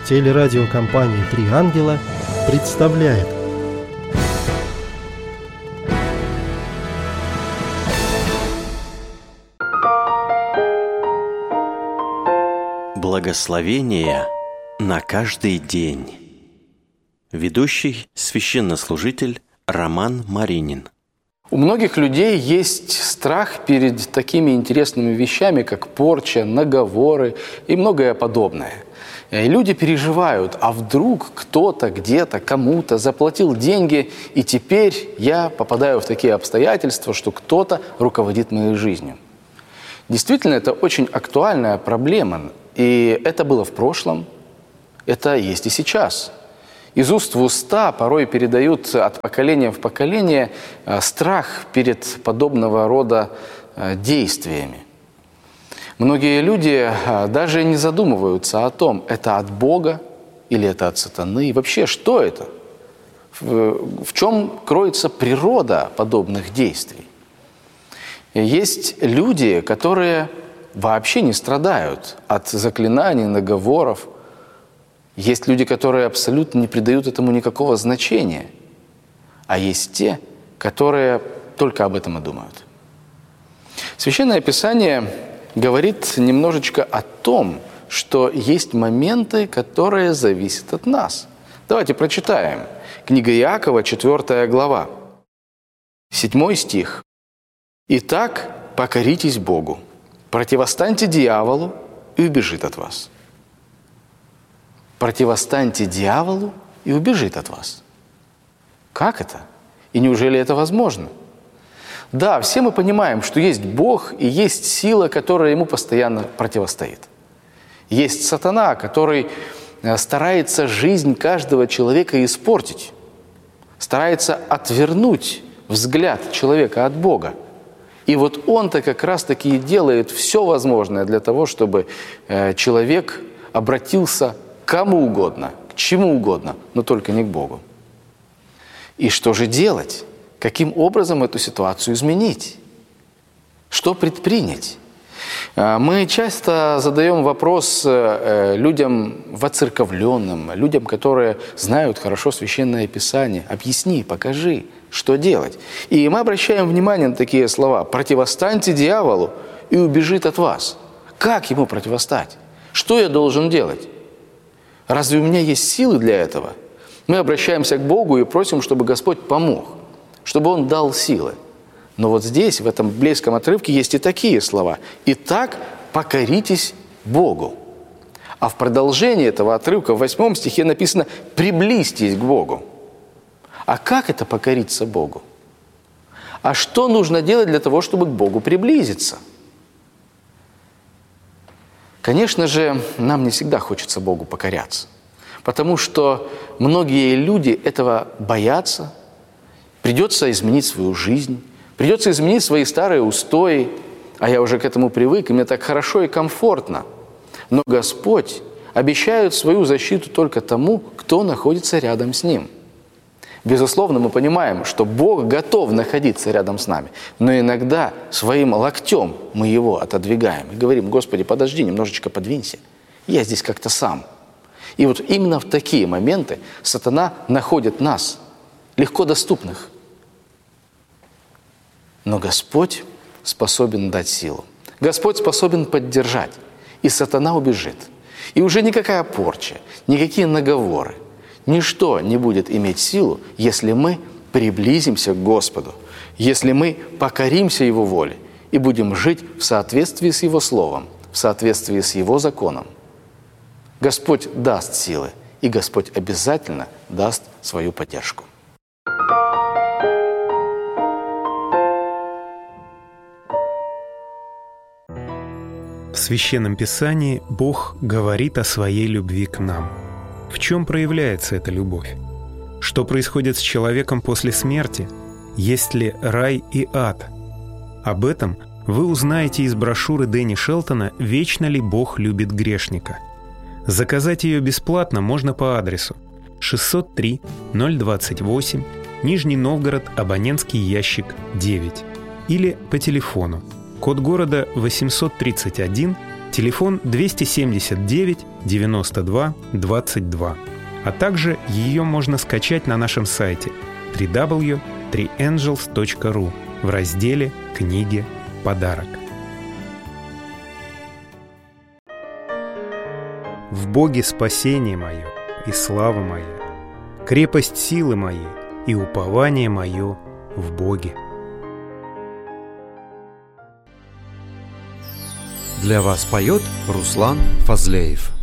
Телерадиокомпания «Три ангела» представляет. Благословение на каждый день. Ведущий священнослужитель Роман Маринин. У многих людей есть страх перед такими интересными вещами, как порча, наговоры и многое подобное. И люди переживают, а вдруг кто-то где-то кому-то заплатил деньги, и теперь я попадаю в такие обстоятельства, что кто-то руководит моей жизнью. Действительно, это очень актуальная проблема, и это было в прошлом, это есть и сейчас. Из уст в уста порой передают от поколения в поколение страх перед подобного рода действиями. Многие люди даже не задумываются о том, это от Бога или это от сатаны. И вообще, что это? В чем кроется природа подобных действий? Есть люди, которые вообще не страдают от заклинаний, наговоров. Есть люди, которые абсолютно не придают этому никакого значения. А есть те, которые только об этом и думают. Священное Писание говорит немножечко о том, что есть моменты, которые зависят от нас. Давайте прочитаем. Книга Иакова, 4 глава, 7 стих. «Итак, покоритесь Богу, противостаньте дьяволу, и убежит от вас». Противостаньте дьяволу, и убежит от вас. Как это? И неужели это возможно? Да, все мы понимаем, что есть Бог и есть сила, которая ему постоянно противостоит. Есть сатана, который старается жизнь каждого человека испортить, старается отвернуть взгляд человека от Бога. И вот он-то как раз-таки и делает все возможное для того, чтобы человек обратился к кому угодно, к чему угодно, но только не к Богу. И что же делать? Каким образом эту ситуацию изменить? Что предпринять? Мы часто задаем вопрос людям воцерковленным, людям, которые знают хорошо Священное Писание. Объясни, покажи, что делать. И мы обращаем внимание на такие слова. «Противостаньте дьяволу, и убежит от вас». Как ему противостать? Что я должен делать? Разве у меня есть силы для этого? Мы обращаемся к Богу и просим, чтобы Господь помог, чтобы Он дал силы. Но вот здесь, в этом библейском отрывке, есть и такие слова. «Итак, покоритесь Богу». А в продолжении этого отрывка, в 8 стихе написано «приблизьтесь к Богу». А как это покориться Богу? А что нужно делать для того, чтобы к Богу приблизиться? Конечно же, нам не всегда хочется Богу покоряться, потому что многие люди этого боятся, придется изменить свою жизнь, придется изменить свои старые устои, а я уже к этому привык, и мне так хорошо и комфортно. Но Господь обещает свою защиту только тому, кто находится рядом с Ним. Безусловно, мы понимаем, что Бог готов находиться рядом с нами, но иногда своим локтем мы Его отодвигаем и говорим: «Господи, подожди, немножечко подвинься, я здесь как-то сам». И вот именно в такие моменты сатана находит нас, легко доступных. Но Господь способен дать силу. Господь способен поддержать, и сатана убежит. И уже никакая порча, никакие наговоры, ничто не будет иметь силу, если мы приблизимся к Господу, если мы покоримся Его воле и будем жить в соответствии с Его Словом, в соответствии с Его законом. Господь даст силы, и Господь обязательно даст свою поддержку. В Священном Писании Бог говорит о своей любви к нам. В чем проявляется эта любовь? Что происходит с человеком после смерти? Есть ли рай и ад? Об этом вы узнаете из брошюры Дэнни Шелтона «Вечно ли Бог любит грешника?». Заказать ее бесплатно можно по адресу 603 028, Нижний Новгород, абонентский ящик 9, или по телефону, код города 831 Телефон 279 92 22. А также ее можно скачать на нашем сайте www.3angels.ru в разделе «Книги. Подарок». В Боге спасение мое и слава моя, крепость силы моей и упование мое в Боге. Для вас поет Руслан Фазлеев.